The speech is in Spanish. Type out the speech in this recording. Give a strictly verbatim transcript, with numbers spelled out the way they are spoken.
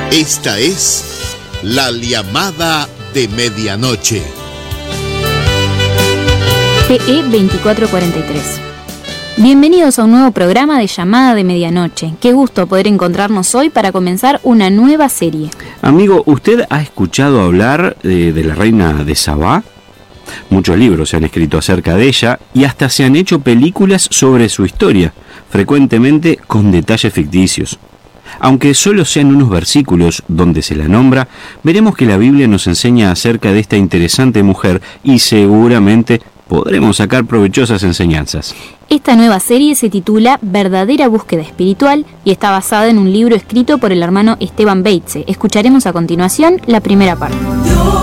Esta es La Llamada de Medianoche. P E veinticuatro cuarenta y tres. Bienvenidos a un nuevo programa de Llamada de Medianoche. Qué gusto poder encontrarnos hoy para comenzar una nueva serie. Amigo, ¿usted ha escuchado hablar de, de la reina de Sabá? Muchos libros se han escrito acerca de ella y hasta se han hecho películas sobre su historia, frecuentemente con detalles ficticios. Aunque solo sean unos versículos donde se la nombra, veremos que la Biblia nos enseña acerca de esta interesante mujer y seguramente podremos sacar provechosas enseñanzas. Esta nueva serie se titula Verdadera Búsqueda Espiritual y está basada en un libro escrito por el hermano Esteban Beitze. Escucharemos a continuación la primera parte.